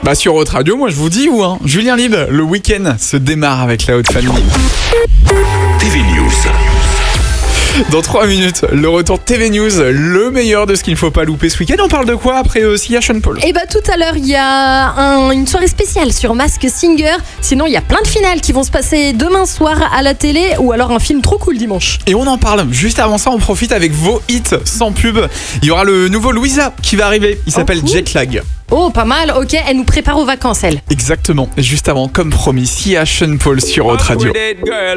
Bah sur Haute Radio, moi je vous dis où hein. Julien Lib, le week-end se démarre avec la Haute Family. TV News. Dans 3 minutes, le retour de TV News, le meilleur de ce qu'il ne faut pas louper ce week-end. On parle de quoi après Sia Sean Paul? Et bah tout à l'heure, il y a une soirée spéciale sur Masked Singer. Sinon, il y a plein de finales qui vont se passer demain soir à la télé ou alors un film trop cool dimanche. Et on en parle. Juste avant ça, on profite avec vos hits sans pub. Il y aura le nouveau Louisa qui va arriver. Il s'appelle cool. Jetlag. Oh, pas mal, ok, elle nous prépare aux vacances, elle. Exactement. Et juste avant, comme promis, Sia Sean Paul sur Haute Radio.